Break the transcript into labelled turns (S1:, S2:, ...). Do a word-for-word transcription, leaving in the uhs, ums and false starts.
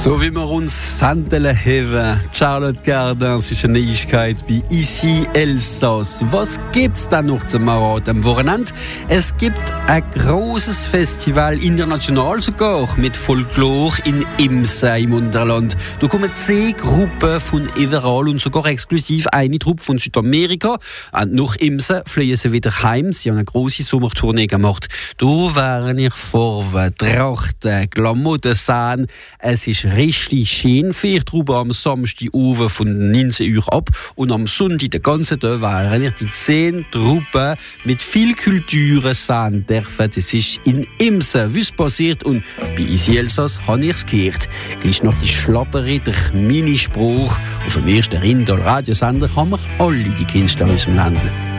S1: So wie wir uns Sandele haben, Charlotte Gardin, ist eine Neuigkeit bei Ici Elsass. Was gibt's da noch zum Marat am Wochenende? Es gibt ein großes Festival, international sogar, mit Folklore in Imsa im Unterland. Da kommen zehn Gruppen von überall und sogar exklusiv eine Truppe von Südamerika. Und nach Imsa fliehen sie wieder heim. Sie haben eine grosse Sommertournee gemacht. Da waren ihr Farben, Trachten, Klamotten sehen. Es ist richtig schön. Vier Truppen am Samstagabend von neunzehn Uhr ab und am Sonntag den ganzen Tag waren ihr die zehn Truppen mit viel Kultur sehen dürfen. Das ist in Imsa, wie es passiert, und bei Ici Elsass habe ich es gehört. Gleich noch die Schlappere, der Minispruch. Auf dem ersten Rind- oder Radiosender haben wir alle die Künstler aus dem Land.